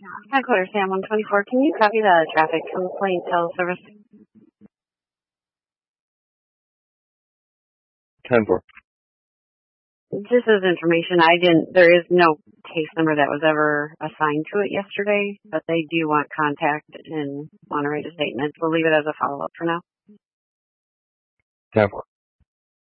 Headquarters Sam 124. Can you copy the traffic complaint teleservice? 10-4. Just as information, there is no case number that was ever assigned to it yesterday, but they do want contact and want to write a statement. We'll leave it as a follow-up for now. 10-4.